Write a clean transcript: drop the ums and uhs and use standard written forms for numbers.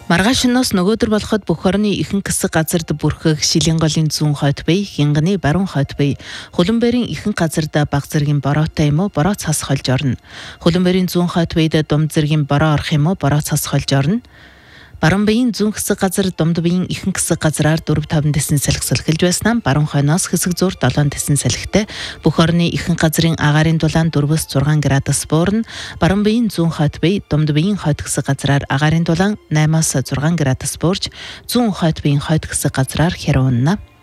Маргааш шөнөөс нөгөөдөр болоход бүх орны ихэнх хэсэг газарт бүрхэх Шилийн голын зүүн хойд бие, Хинганы баруун хойд бие, Хөлбөмбөрийн ихэнх газарт баг зэргийн бороотой юм уу, бороо цас холж орно. Хөлбөмбөрийн зүүн хойд биед дунд зэргийн бороо орох юм уу, бороо цас холж орно. Баруун биеийн зүүн хэсэг газар дунд биеийн ихэнх хэсэг газраар 4-5 десен салхи салхилж байснаа баруун хойноос хэсэг зуур 7 десен салхитай бүх орны ихэнх газрын агаарын дулаан 4-6 градус буурна. Баруун биеийн зүүн хойд бие, дунд биеийн хойд хэсэг газраар агаарын дулаан 8-6 градус буурч, зүүн хойд биеийн хойд хэсэг газраар хямрна.